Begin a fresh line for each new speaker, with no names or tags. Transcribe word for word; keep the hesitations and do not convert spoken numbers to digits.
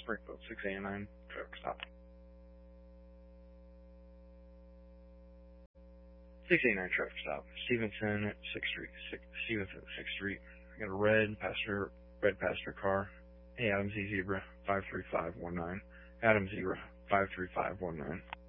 Springfield, six eighty-nine, traffic stop. six eighty-nine traffic stop. Stevenson, sixth Street, six, Stevenson, sixth Street. I got a red passenger, red passenger car. Hey, Adam Z Zebra, five three five one nine. Adam Zebra, five three five one nine.